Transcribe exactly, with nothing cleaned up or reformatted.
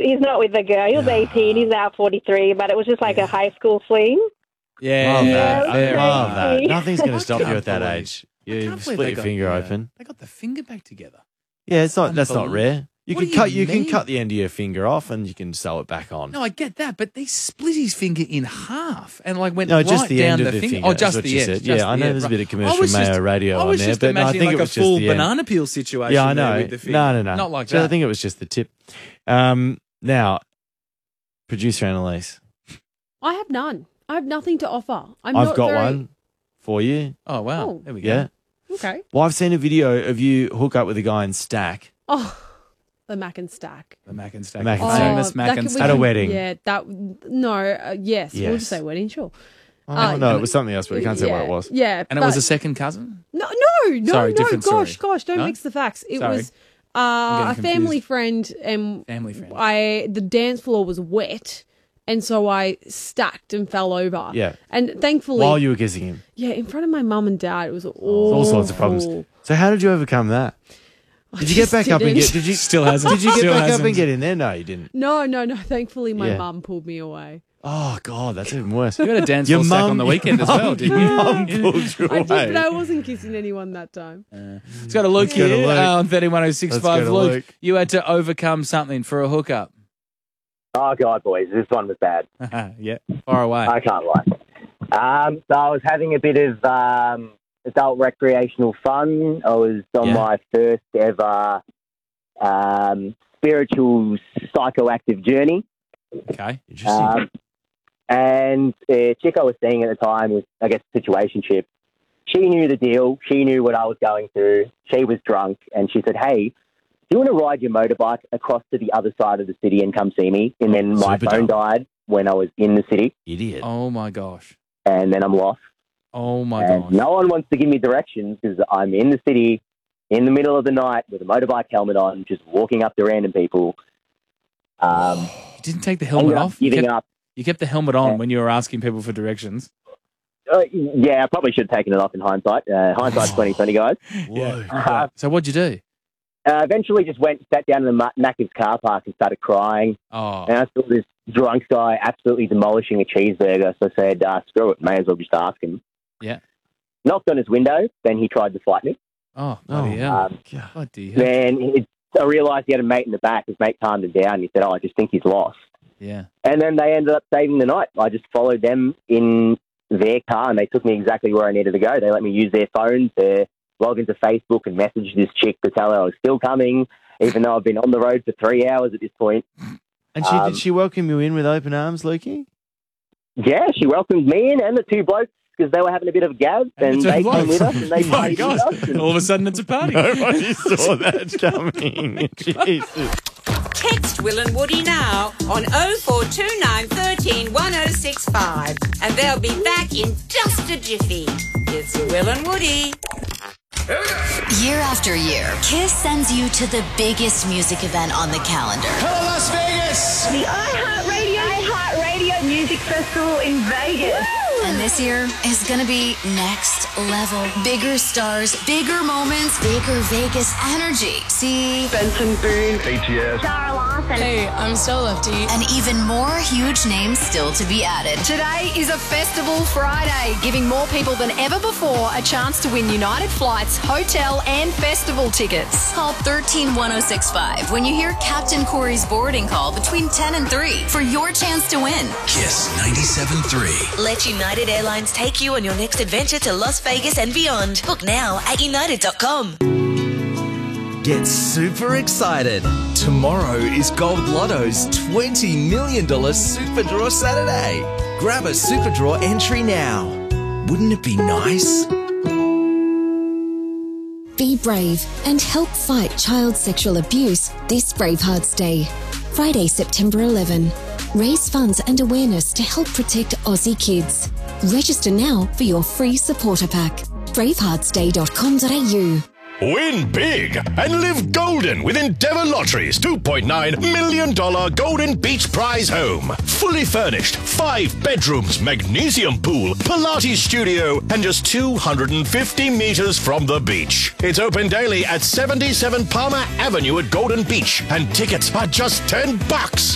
he's not with the girl. He was eighteen. He's now forty-three, but it was just like Yeah. a high school fling. Yeah, Love yeah, that. I yeah. love that. crazy. Nothing's going to stop you can't at that believe- age. I You can't believe split they your got- finger yeah, open. They got the finger back together. Yeah, it's not. That's not Unbelievable. rare. You What can do cut. you You can mean? cut the end of your finger off, and you can sew it back on. No, I get that, but they split his finger in half and like went No, right just the down end the of the finger. finger. Oh, is just what the you end. said. just Yeah, I the know end, there's a right. bit of I commercial was just- Mayo radio I was on there, just but no, I imagining think like it was a full just the end. banana peel situation. Yeah, I there know. With the finger. No, no, no. Not like so that. I think it was just the tip. Um, now, producer Annalise, I have none. I have nothing to offer. I'm I've not got very... one for you. Oh wow, Oh. there we go. Yeah. Okay. Well, I've seen a video of you hook up with a guy in Stack. Oh, the Mac and Stack. The Mac and Stack. Mac and The Stack. famous Oh, Mac that and could- we Stack. At a can- wedding. Yeah, that. No, uh, yes. We'll Yes. just say wedding, sure. Oh, Uh, no, it was something else, but we can't say yeah, what it was. Yeah. And it but- was a second cousin. No, no, no, Sorry, no. different Gosh, story. gosh, don't No? mix the facts. It Sorry. was uh, I'm a getting family confused. friend, and Family friend. I the dance floor was wet, and so I stacked and fell over. Yeah. And thankfully, While you were kissing him. yeah, in front of my mum and dad, it was awful. All sorts of problems. So how did you overcome that? I Did you get just back up and didn't. get? Did you Still hasn't. Did you get Still back up hasn't. and get in there? No, you didn't. No, no, no. Thankfully, my Yeah. mum pulled me away. Oh God, that's even worse. You had a dance Your floor stack mum- on the weekend as your well, mum- didn't your you? mum pulled you I did, but I away. wasn't kissing anyone that time. It's got a Luke Let's go to here Luke. uh, on thirty-one oh six Let's go five. to Luke, Luke. you had to overcome something for a hookup. Oh, God, boys, this one was bad. yeah, far away. I can't lie. Um, so I was having a bit of um, adult recreational fun. I was on Yeah. my first ever um, spiritual psychoactive journey. Okay. Interesting. Um, and the chick I was seeing at the time was, I guess, a situationship. She knew the deal. She knew what I was going through. She was drunk, and she said, hey, do you want to ride your motorbike across to the other side of the city and come see me? And then my Super phone dumb. died when I was in the city, Idiot. Oh my gosh. and then I'm lost. Oh my and gosh. no one wants to give me directions because I'm in the city in the middle of the night with a motorbike helmet on, just walking up to random people. Um, You didn't take the helmet ended up off. You giving kept, up. you kept the helmet on Yeah. when you were asking people for directions. Uh, yeah, I probably should have taken it off in hindsight. Uh, hindsight's twenty twenty, guys. Whoa. Uh, So what'd you do? uh, eventually, just went, sat down in the Ma- Macca's car park and started crying. Oh, And I saw this drunk guy absolutely demolishing a cheeseburger. So I said, uh, screw it, may as well just ask him. Yeah. Knocked on his window. Then he tried to fight me. oh, bloody Oh, hell. Um, God. Bloody hell. then it, I realised he had a mate in the back. His mate calmed him down. He said, oh, I just think he's lost. Yeah. And then they ended up saving the night. I just followed them in their car, and they took me exactly where I needed to go. They let me use their phone to log into Facebook and message this chick to tell her I was still coming, even though I've been on the road for three hours at this point. And she Um, did she welcome you in with open arms, Lukey? Yeah, she welcomed me in and the two blokes because they were having a bit of a gab, And and the two they blokes. came with us, and they My partied God. with us. and- All of a sudden it's a party. Nobody saw that coming. Jesus. Text Will and Woody now on oh four two nine, one three, one oh six five and they'll be back in just a jiffy. It's Will and Woody. Year after year, Kiss sends you to the biggest music event on the calendar. Hello, Las Vegas! The iHeartRadio iHeartRadio Music Festival in Vegas. And this year is going to be next level. Bigger stars, bigger moments, bigger Vegas energy. See? Benson Boone, A T S. Sarah Larson. Hey, I'm so lefty. And even more huge names still to be added. Today is a Festival Friday, giving more people than ever before a chance to win United Flights, hotel and festival tickets. Call one three one oh six five when you hear Captain Corey's boarding call between ten and three for your chance to win. Kiss ninety-seven point three. Let United Airlines take you on your next adventure to Las Vegas and beyond. Book now at united dot com. Get super excited. Tomorrow is Gold Lotto's twenty million dollars Super Draw Saturday. Grab a Super Draw entry now. Wouldn't it be nice? Be brave and help fight child sexual abuse this Bravehearts Day. Friday, September eleventh. Raise funds and awareness to help protect Aussie kids. Register now for your free supporter pack. bravehearts day dot com dot a u. Win big and live golden with Endeavour Lottery's two point nine million dollars Golden Beach Prize home. Fully furnished, five bedrooms, magnesium pool, Pilates studio, and just two hundred fifty metres from the beach. It's open daily at seventy-seven Palmer Avenue at Golden Beach, and tickets are just ten bucks.